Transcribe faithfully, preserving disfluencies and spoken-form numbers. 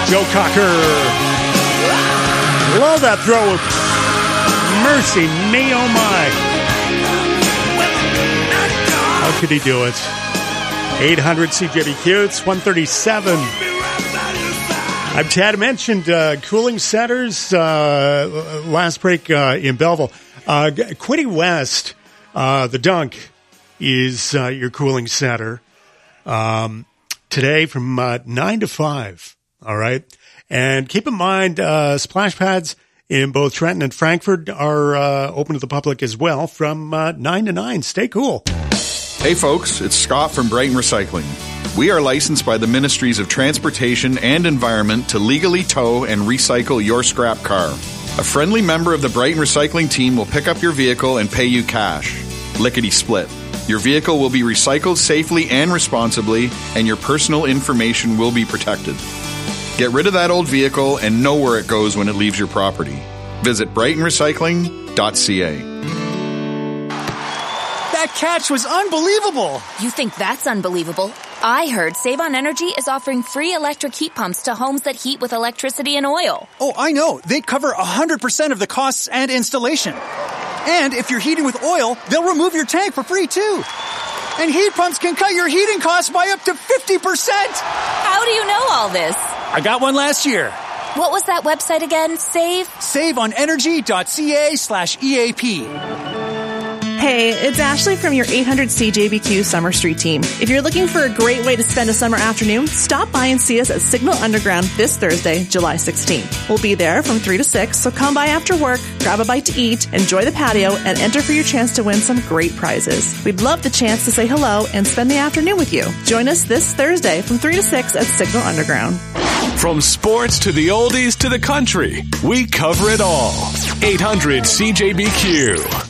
Joe Cocker. Love that throw. Mercy me, oh my. How could he do it? eight hundred C J B Q, it's one thirty-seven. I'm Tad. Mentioned uh, cooling centers uh, last break uh, in Belleville. Uh, Quinte West, uh, the Dunk, is uh, your cooling center um, today from uh, nine to five. All right. And keep in mind, uh, splash pads in both Trenton and Frankfurt are uh, open to the public as well from uh, nine to nine. Stay cool. Hey folks, it's Scott from Brighton Recycling. We are licensed by the Ministries of Transportation and Environment to legally tow and recycle your scrap car. A friendly member of the Brighton Recycling team will pick up your vehicle and pay you cash. Lickety split. Your vehicle will be recycled safely and responsibly, and your personal information will be protected. Get rid of that old vehicle and know where it goes when it leaves your property. Visit brighton recycling dot c a. That catch was unbelievable! You think that's unbelievable? I heard Save on Energy is offering free electric heat pumps to homes that heat with electricity and oil. Oh, I know. They cover one hundred percent of the costs and installation. And if you're heating with oil, they'll remove your tank for free, too. And heat pumps can cut your heating costs by up to fifty percent! How do you know all this? I got one last year. What was that website again? Save? save on energy dot c a slash E A P. Hey, it's Ashley from your eight hundred C J B Q Summer Street team. If you're looking for a great way to spend a summer afternoon, stop by and see us at Signal Underground this Thursday, July sixteenth. We'll be there from three to six, so come by after work, grab a bite to eat, enjoy the patio, and enter for your chance to win some great prizes. We'd love the chance to say hello and spend the afternoon with you. Join us this Thursday from three to six at Signal Underground. From sports to the oldies to the country, we cover it all. eight hundred C J B Q.